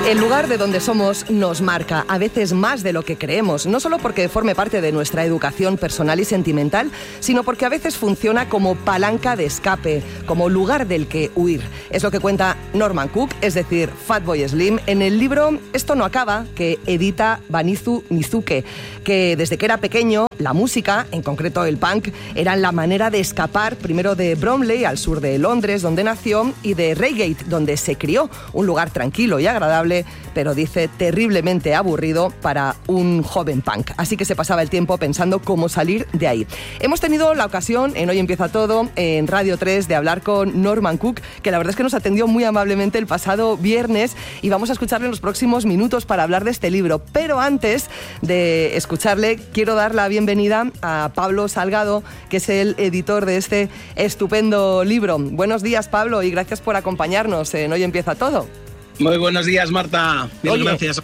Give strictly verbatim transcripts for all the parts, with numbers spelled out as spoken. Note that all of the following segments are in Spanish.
El lugar de donde somos nos marca, a veces más de lo que creemos, no solo porque forme parte de nuestra educación personal y sentimental, sino porque a veces funciona como palanca de escape, como lugar del que huir. Es lo que cuenta Norman Cook, es decir, Fatboy Slim, en el libro Esto no acaba, que edita Banizu Mizuke, que desde que era pequeño, la música, en concreto el punk, era la manera de escapar primero de Bromley, al sur de Londres, donde nació, y de Reigate, donde se crió, un lugar tranquilo y agradable, pero dice terriblemente aburrido para un joven punk. Así que se pasaba el tiempo pensando cómo salir de ahí. Hemos tenido la ocasión, en Hoy Empieza Todo, en Radio tres, de hablar con Norman Cook, que la verdad es que nos atendió muy amablemente el pasado viernes, y vamos a escucharle en los próximos minutos para hablar de este libro. Pero antes de escucharle, quiero dar la bienvenida a Pablo Salgado, que es el editor de este estupendo libro. Buenos días, Pablo, y gracias por acompañarnos en Hoy Empieza Todo. Muy buenos días, Marta. Mil Oye, gracias.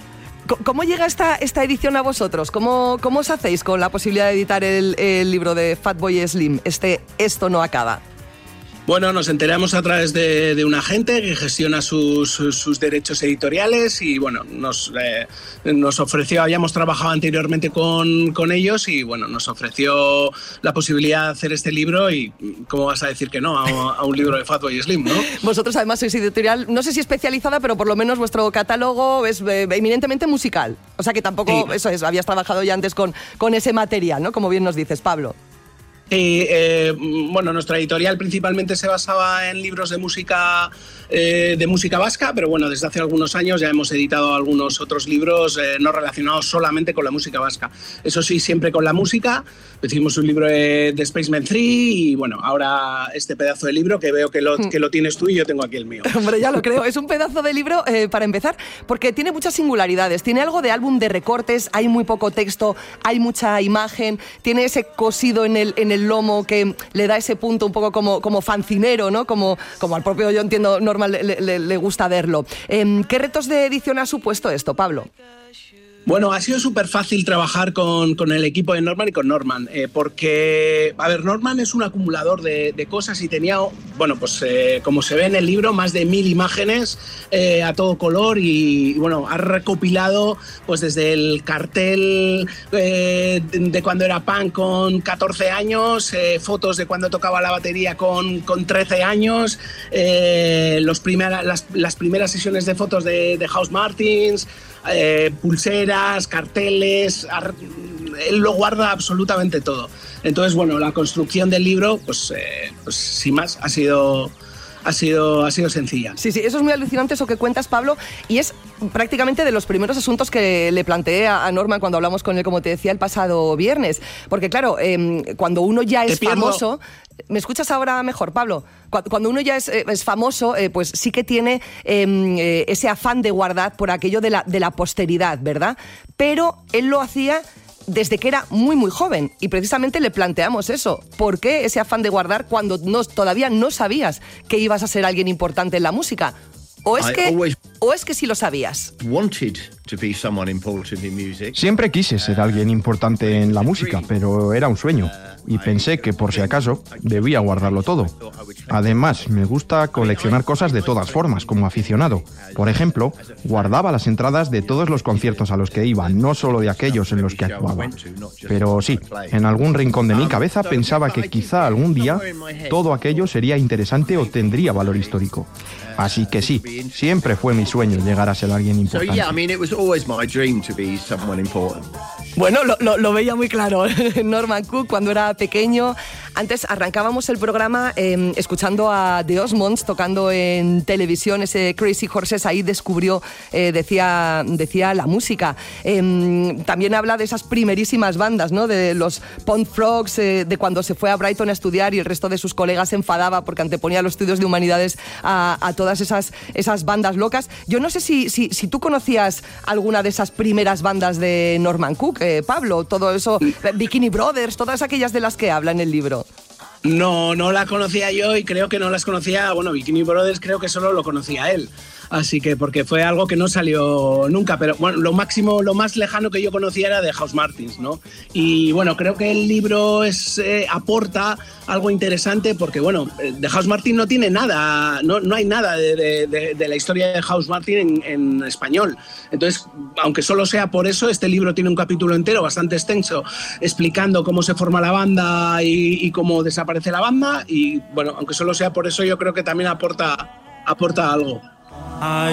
¿Cómo llega esta, esta edición a vosotros? ¿Cómo, ¿Cómo os hacéis con la posibilidad de editar el, el libro de Fatboy Slim, este Esto no acaba? Bueno, nos enteramos a través de, de un agente que gestiona sus, sus, sus derechos editoriales y bueno, nos, eh, nos ofreció, habíamos trabajado anteriormente con, con ellos y bueno, nos ofreció la posibilidad de hacer este libro y ¿cómo vas a decir que no a, a un libro de Fatboy Slim, no? Vosotros además sois editorial, no sé si especializada, pero por lo menos vuestro catálogo es eh, eminentemente musical. O sea que tampoco, sí. Eso es, habías trabajado ya antes con, con ese material, ¿no? Como bien nos dices, Pablo. Sí, eh, bueno, nuestra editorial principalmente se basaba en libros de música eh, de música vasca, pero bueno, desde hace algunos años ya hemos editado algunos otros libros eh, no relacionados solamente con la música vasca. Eso sí, siempre con la música. Hicimos un libro de, de Spaceman tres y bueno, ahora este pedazo de libro que veo que lo, que lo tienes tú y yo tengo aquí el mío. Hombre, ya lo creo. Es un pedazo de libro, eh, para empezar, porque tiene muchas singularidades. Tiene algo de álbum de recortes, hay muy poco texto, hay mucha imagen, tiene ese cosido en el, en el lomo que le da ese punto un poco como, como fancinero, ¿no? Como, como al propio, yo entiendo, Norman le, le, le gusta verlo. Eh, ¿Qué retos de edición ha supuesto esto, Pablo? Bueno, ha sido súper fácil trabajar con, con el equipo de Norman y con Norman, eh, porque, a ver, Norman es un acumulador de, de cosas y tenía, bueno, pues eh, como se ve en el libro, más de mil imágenes eh, a todo color y, y, bueno, ha recopilado, pues desde el cartel eh, de, de cuando era punk con catorce años, eh, fotos de cuando tocaba la batería con, con trece años, eh, los primera, las, las primeras sesiones de fotos de, de House Martins, eh, pulseras, carteles, él lo guarda absolutamente todo. Entonces, bueno, la construcción del libro, pues, eh, pues sin más, ha sido, ha sido, ha sido sencilla. Sí, sí, eso es muy alucinante eso que cuentas, Pablo, y es prácticamente de los primeros asuntos que le planteé a Norman cuando hablamos con él, como te decía, el pasado viernes. Porque claro, eh, cuando uno ya es famoso... ¿Me escuchas ahora mejor, Pablo? Cuando uno ya es, es famoso, eh, pues sí que tiene eh, ese afán de guardar por aquello de la, de la posteridad, ¿verdad? Pero él lo hacía desde que era muy, muy joven. Y precisamente le planteamos eso. ¿Por qué ese afán de guardar cuando no, todavía no sabías que ibas a ser alguien importante en la música? ¿O es, que, ¿O es que sí lo sabías? Siempre quise ser alguien importante en la música, pero era un sueño. Y pensé que, por si acaso, debía guardarlo todo. Además, me gusta coleccionar cosas de todas formas, como aficionado. Por ejemplo, guardaba las entradas de todos los conciertos a los que iba, no solo de aquellos en los que actuaba. Pero sí, en algún rincón de mi cabeza pensaba que quizá algún día todo aquello sería interesante o tendría valor histórico. Así que sí, siempre fue mi sueño llegar a ser alguien importante. Bueno, lo, lo, lo veía muy claro Norman Cook cuando era pequeño. Antes arrancábamos el programa eh, escuchando a The Osmonds tocando en televisión, ese Crazy Horses, ahí descubrió, eh, decía, decía la música. Eh, también habla de esas primerísimas bandas, ¿no? De los Pond Frogs, eh, de cuando se fue a Brighton a estudiar y el resto de sus colegas se enfadaba porque anteponía los estudios de humanidades a, a todas esas, esas bandas locas. Yo no sé si, si, si tú conocías alguna de esas primeras bandas de Norman Cook, eh, Pablo, todo eso, Bikini Brothers, todas aquellas de las que habla en el libro. No, no la conocía yo y creo que no las conocía, bueno, Bikini Brothers creo que solo lo conocía él. Así que, porque fue algo que no salió nunca, pero bueno, lo máximo, lo más lejano que yo conocía era de House Martins, ¿no? Y bueno, creo que el libro es, eh, aporta algo interesante porque, bueno, de House Martin no tiene nada, no, no hay nada de, de, de, de la historia de House Martin en, en español. Entonces, aunque solo sea por eso, este libro tiene un capítulo entero bastante extenso explicando cómo se forma la banda y, y cómo desaparece la banda y, bueno, aunque solo sea por eso, yo creo que también aporta, aporta algo. I